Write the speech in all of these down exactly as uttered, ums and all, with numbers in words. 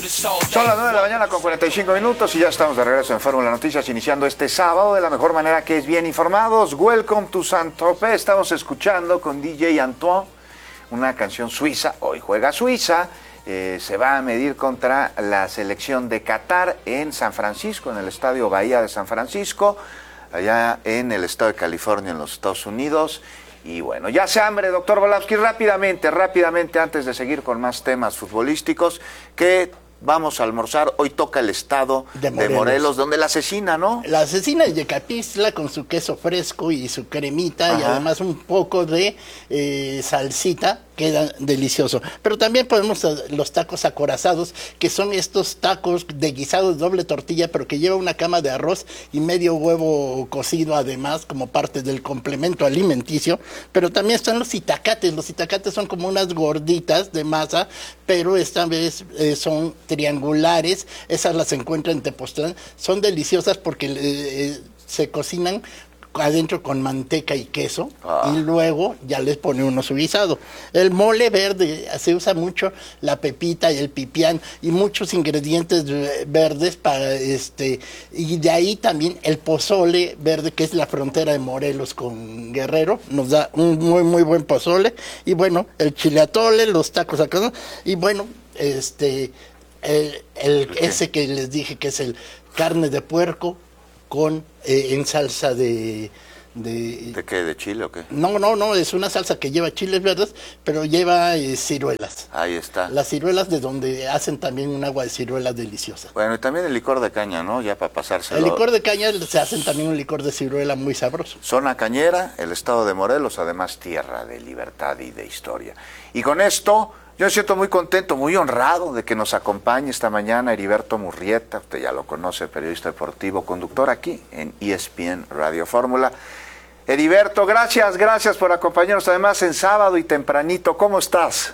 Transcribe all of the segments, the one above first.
Son las nueve de la mañana con cuarenta y cinco minutos y ya estamos de regreso en Fórmula Noticias, iniciando este sábado de la mejor manera, que es bien informados. Welcome to Saint-Tropez. Estamos escuchando con D J Antoine una canción suiza. Hoy juega Suiza. Eh, se va a medir contra la selección de Qatar en San Francisco, en el Estadio Bahía de San Francisco, allá en el estado de California, en los Estados Unidos. Y bueno, ya se hambre, doctor Volávsky, rápidamente, rápidamente, antes de seguir con más temas futbolísticos, que vamos a almorzar. Hoy toca el estado de Morelos, de Morelos donde la asesina, ¿no? La asesina de Yecapistla con su queso fresco y su cremita. Ajá. Y además un poco de eh, salsita. Queda delicioso. Pero también podemos los tacos acorazados, que son estos tacos de guisado de doble tortilla, pero que lleva una cama de arroz y medio huevo cocido además, como parte del complemento alimenticio. Pero también están los itacates. Los itacates son como unas gorditas de masa, pero esta vez eh, son triangulares. Esas las encuentran en Tepoztlán. Son deliciosas porque eh, se cocinan adentro con manteca y queso, ah. y luego ya les pone uno su guisado. El mole verde, se usa mucho la pepita y el pipián y muchos ingredientes verdes para este, y de ahí también el pozole verde, que es la frontera de Morelos con Guerrero, nos da un muy muy buen pozole. Y bueno, el chile atole, los tacos acá, y bueno, este el, el ese que les dije que es el carne de puerco con eh, en salsa de, de... ¿De qué? ¿De chile o qué? No, no, no, es una salsa que lleva chiles verdes, pero lleva eh, ciruelas. Ahí está. Las ciruelas, de donde hacen también un agua de ciruelas deliciosa. Bueno, y también el licor de caña, ¿no? Ya para pasárselo. El licor de caña se hacen también un licor de ciruela muy sabroso. Zona cañera, el estado de Morelos, además tierra de libertad y de historia. Y con esto, yo me siento muy contento, muy honrado de que nos acompañe esta mañana Heriberto Murrieta. Usted ya lo conoce, periodista deportivo, conductor aquí en E S P N Radio Fórmula. Heriberto, gracias, gracias por acompañarnos, además en sábado y tempranito. ¿Cómo estás?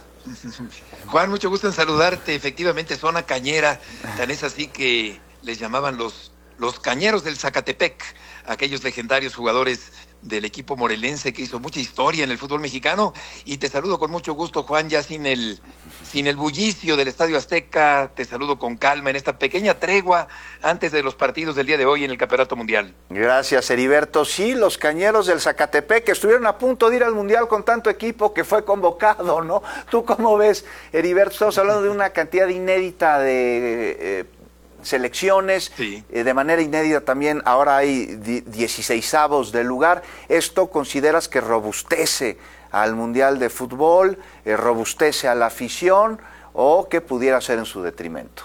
Juan, mucho gusto en saludarte. Efectivamente, zona cañera, tan es así que les llamaban los, los cañeros del Zacatepec, aquellos legendarios jugadores del equipo morelense que hizo mucha historia en el fútbol mexicano. Y te saludo con mucho gusto, Juan, ya sin el, sin el bullicio del Estadio Azteca. Te saludo con calma en esta pequeña tregua antes de los partidos del día de hoy en el Campeonato Mundial. Gracias, Heriberto. Sí, los cañeros del Zacatepec que estuvieron a punto de ir al Mundial con tanto equipo que fue convocado, ¿no? ¿Tú cómo ves, Heriberto? Estamos hablando de una cantidad inédita de eh, selecciones, sí. eh, de manera inédita también, ahora hay dieciseisavos del lugar. ¿Esto consideras que robustece al Mundial de Fútbol, eh, robustece a la afición, o que pudiera ser en su detrimento?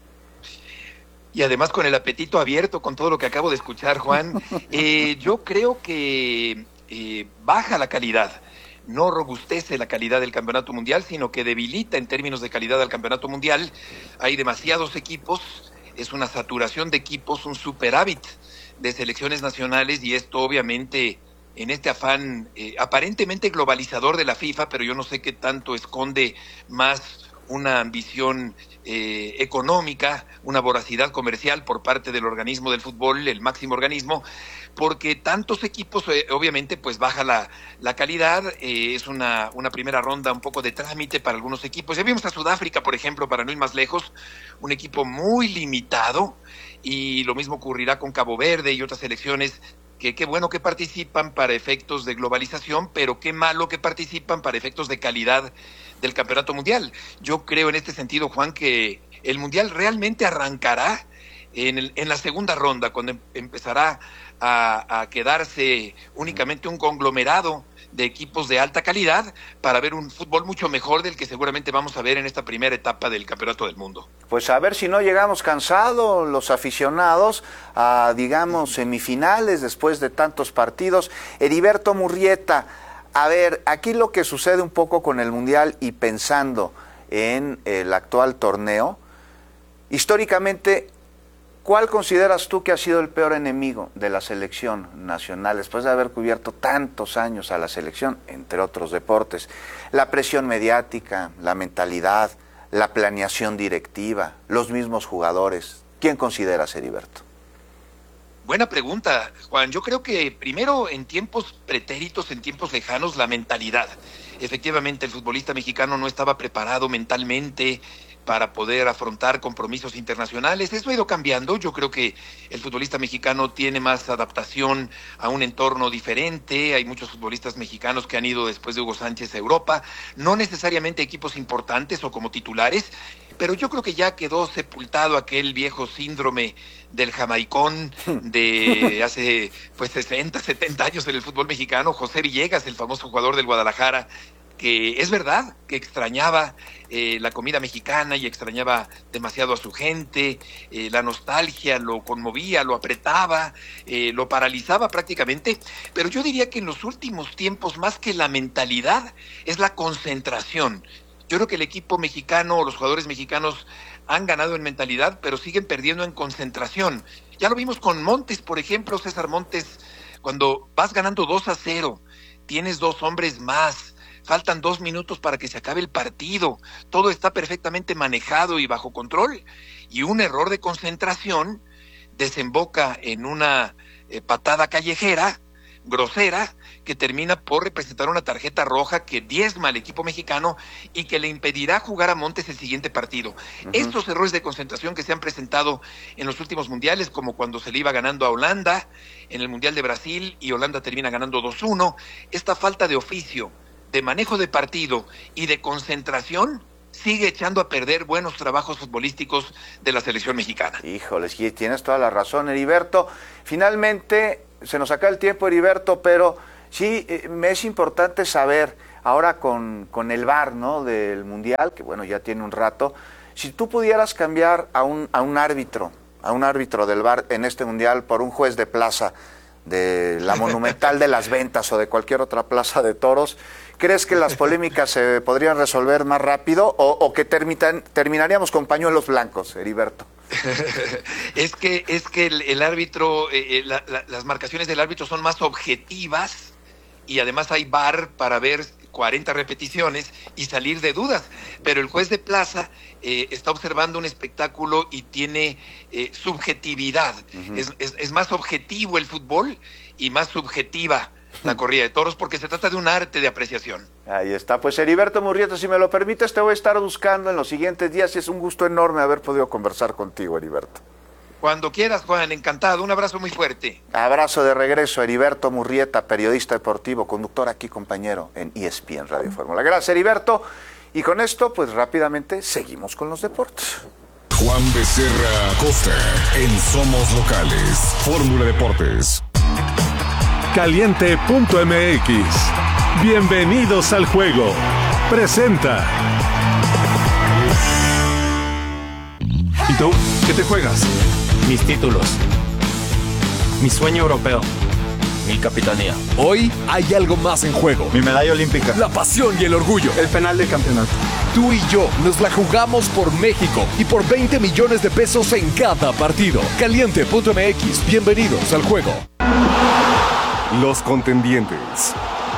Y además con el apetito abierto, con todo lo que acabo de escuchar, Juan, eh, yo creo que eh, baja la calidad. No robustece la calidad del Campeonato Mundial, sino que debilita en términos de calidad al Campeonato Mundial. Hay demasiados equipos, es una saturación de equipos, un superávit de selecciones nacionales, y esto obviamente en este afán eh, aparentemente globalizador de la FIFA, pero yo no sé qué tanto esconde más una ambición eh, económica, una voracidad comercial por parte del organismo del fútbol, el máximo organismo, porque tantos equipos eh, obviamente pues baja la, la calidad. Eh, es una, una primera ronda un poco de trámite para algunos equipos. Ya vimos a Sudáfrica, por ejemplo, para no ir más lejos, un equipo muy limitado, y lo mismo ocurrirá con Cabo Verde y otras selecciones que qué bueno que participan para efectos de globalización, pero qué malo que participan para efectos de calidad del Campeonato Mundial. Yo creo en este sentido, Juan, que el Mundial realmente arrancará en, el, en la segunda ronda, cuando em, empezará a, a quedarse únicamente un conglomerado de equipos de alta calidad para ver un fútbol mucho mejor del que seguramente vamos a ver en esta primera etapa del Campeonato del Mundo. Pues a ver si no llegamos cansados los aficionados a, digamos, semifinales después de tantos partidos. Heriberto Murrieta, a ver, aquí lo que sucede un poco con el Mundial y pensando en el actual torneo, históricamente, ¿cuál consideras tú que ha sido el peor enemigo de la selección nacional después de haber cubierto tantos años a la selección, entre otros deportes? La presión mediática, la mentalidad, la planeación directiva, los mismos jugadores. ¿Quién consideras, Heriberto? Buena pregunta, Juan. Yo creo que primero, en tiempos pretéritos, en tiempos lejanos, la mentalidad. Efectivamente, el futbolista mexicano no estaba preparado mentalmente para poder afrontar compromisos internacionales. Eso ha ido cambiando. Yo creo que el futbolista mexicano tiene más adaptación a un entorno diferente. Hay muchos futbolistas mexicanos que han ido después de Hugo Sánchez a Europa, no necesariamente equipos importantes o como titulares, pero yo creo que ya quedó sepultado aquel viejo síndrome del jamaicón de hace pues sesenta, setenta años en el fútbol mexicano. José Villegas, el famoso jugador del Guadalajara, que es verdad que extrañaba eh, la comida mexicana y extrañaba demasiado a su gente, eh, la nostalgia lo conmovía, lo apretaba, eh, lo paralizaba prácticamente, pero yo diría que en los últimos tiempos, más que la mentalidad, es la concentración. Yo creo que el equipo mexicano o los jugadores mexicanos han ganado en mentalidad, pero siguen perdiendo en concentración. Ya lo vimos con Montes, por ejemplo, César Montes, cuando vas ganando dos a cero, tienes dos hombres más, faltan dos minutos para que se acabe el partido, todo está perfectamente manejado y bajo control, y un error de concentración desemboca en una eh, patada callejera, grosera, que termina por representar una tarjeta roja que diezma al equipo mexicano y que le impedirá jugar a Montes el siguiente partido. Uh-huh. Estos errores de concentración que se han presentado en los últimos mundiales, como cuando se le iba ganando a Holanda en el Mundial de Brasil y Holanda termina ganando dos uno, esta falta de oficio, de manejo de partido y de concentración sigue echando a perder buenos trabajos futbolísticos de la selección mexicana. Híjoles, tienes toda la razón, Heriberto. Finalmente, se nos acaba el tiempo, Heriberto, pero sí, eh, me es importante saber, ahora con, con el V A R, ¿no?, del Mundial, que bueno, ya tiene un rato, si tú pudieras cambiar a un, a un árbitro, a un árbitro del V A R en este Mundial por un juez de plaza de la Monumental de las Ventas o de cualquier otra plaza de toros, ¿crees que las polémicas se podrían resolver más rápido o, o que termitan, terminaríamos con pañuelos blancos, Heriberto? es que es que el, el árbitro, eh, la, la, las marcaciones del árbitro son más objetivas y además hay V A R para ver cuarenta repeticiones y salir de dudas, pero el juez de plaza eh, está observando un espectáculo y tiene eh, subjetividad. Uh-huh. es, es, es más objetivo el fútbol y más subjetiva la corrida de toros, porque se trata de un arte de apreciación. Ahí está, pues Heriberto Murrieta, si me lo permites, te voy a estar buscando en los siguientes días y es un gusto enorme haber podido conversar contigo, Heriberto. Cuando quieras, Juan, encantado, un abrazo muy fuerte. Abrazo de regreso, Heriberto Murrieta, periodista deportivo, conductor aquí, compañero, en E S P N Radio Fórmula. Gracias, Heriberto, y con esto, pues rápidamente, seguimos con los deportes. Juan Becerra Costa, en Somos Locales, Fórmula Deportes. Caliente punto M X. Bienvenidos al juego. Presenta. ¿Y tú? ¿Qué te juegas? Mis títulos. Mi sueño europeo. Mi capitanía. Hoy hay algo más en juego. Mi medalla olímpica. La pasión y el orgullo. El penal del campeonato. Tú y yo nos la jugamos por México y por veinte millones de pesos en cada partido. Caliente punto M X. Bienvenidos al juego. Los contendientes.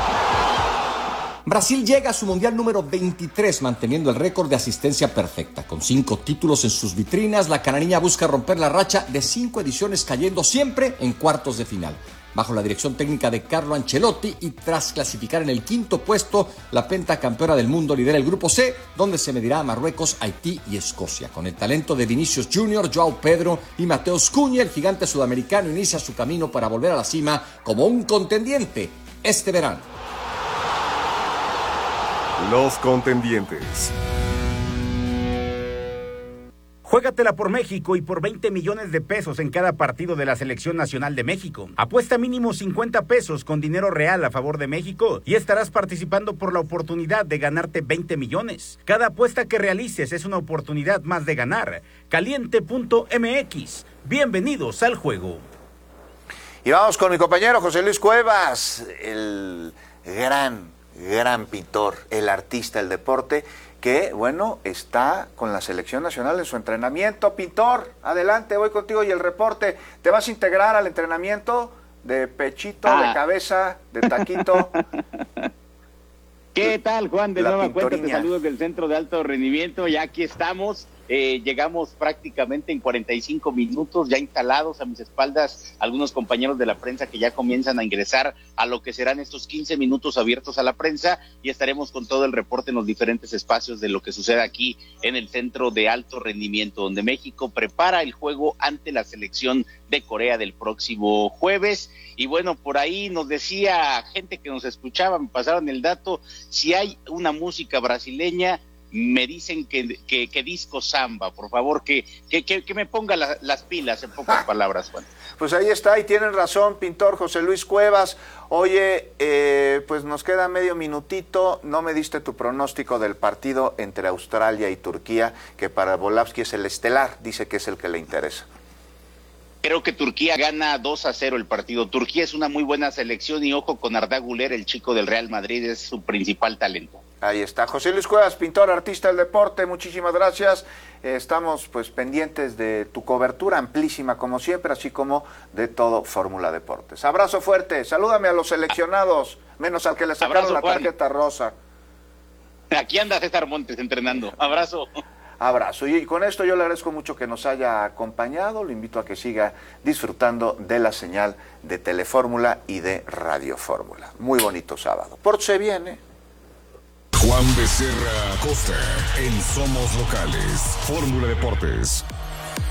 Brasil llega a su mundial número veintitrés, manteniendo el récord de asistencia perfecta. Con cinco títulos en sus vitrinas, la canariña busca romper la racha de cinco ediciones, cayendo siempre en cuartos de final. Bajo la dirección técnica de Carlo Ancelotti y tras clasificar en el quinto puesto, la pentacampeona del mundo lidera el grupo C, donde se medirá a Marruecos, Haití y Escocia. Con el talento de Vinicius junior, Joao Pedro y Mateus Cunha, el gigante sudamericano inicia su camino para volver a la cima como un contendiente este verano. Los contendientes. Juégatela por México y por veinte millones de pesos en cada partido de la Selección Nacional de México. Apuesta mínimo cincuenta pesos con dinero real a favor de México y estarás participando por la oportunidad de ganarte veinte millones. Cada apuesta que realices es una oportunidad más de ganar. Caliente punto M X. Bienvenidos al juego. Y vamos con mi compañero José Luis Cuevas, el gran, gran pintor, el artista del deporte, que, bueno, está con la selección nacional en su entrenamiento. Pintor, adelante, voy contigo y el reporte. ¿Te vas a integrar al entrenamiento de pechito, ah. de cabeza, de taquito? ¿Qué tal, Juan? De nueva cuenta te saludo del Centro de Alto Rendimiento. Ya aquí estamos Eh, llegamos prácticamente en cuarenta y cinco minutos, ya instalados a mis espaldas algunos compañeros de la prensa que ya comienzan a ingresar a lo que serán estos quince minutos abiertos a la prensa, y estaremos con todo el reporte en los diferentes espacios de lo que sucede aquí en el Centro de Alto Rendimiento, donde México prepara el juego ante la selección de Corea del próximo jueves. Y bueno, por ahí nos decía gente que nos escuchaba, me pasaron el dato, si hay una música brasileña, me dicen que, que, que disco samba, por favor, que, que, que, que me ponga la, las pilas, en pocas palabras, Juan. Pues ahí está, y tienen razón, pintor José Luis Cuevas. Oye, eh, pues nos queda medio minutito, no me diste tu pronóstico del partido entre Australia y Turquía, que para Volavsky es el estelar, dice que es el que le interesa. Creo que Turquía gana dos a cero el partido. Turquía es una muy buena selección y ojo con Arda Güler, el chico del Real Madrid, es su principal talento. Ahí está. José Luis Cuevas, pintor, artista del deporte, muchísimas gracias. Eh, estamos pues pendientes de tu cobertura amplísima como siempre, así como de todo Fórmula Deportes. Abrazo fuerte, salúdame a los seleccionados, menos al que le sacaron Abrazo, la tarjeta Juan. rosa. Aquí anda César Montes entrenando. Abrazo. Abrazo. Y con esto yo le agradezco mucho que nos haya acompañado. Lo invito a que siga disfrutando de la señal de Telefórmula y de Radio Fórmula. Muy bonito sábado. Pórtese bien, ¿eh? Juan Becerra Costa en Somos Locales. Fórmula Deportes.